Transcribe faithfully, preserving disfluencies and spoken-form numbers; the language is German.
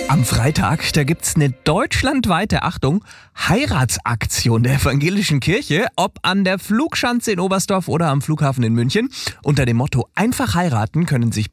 Am Freitag, da gibt's eine deutschlandweite, Achtung, Heiratsaktion der evangelischen Kirche, ob an der Flugschanze in Oberstdorf oder am Flughafen in München. Unter dem Motto "Einfach heiraten" können sich